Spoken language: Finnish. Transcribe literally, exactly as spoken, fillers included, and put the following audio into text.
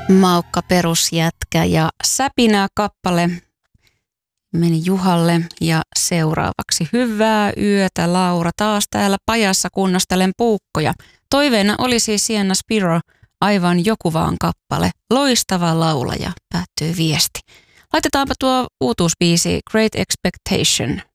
Maukka perusjätkä ja Säpinää kappale meni Juhalle ja seuraavaksi hyvää yötä Laura. Taas täällä pajassa kunnostelen puukkoja. Toiveena oli siis Sienna Spiro, aivan joku vaan kappale. Loistava laulaja, päättyy viesti. Laitetaanpa tuo uutuusbiisi Great Expectation.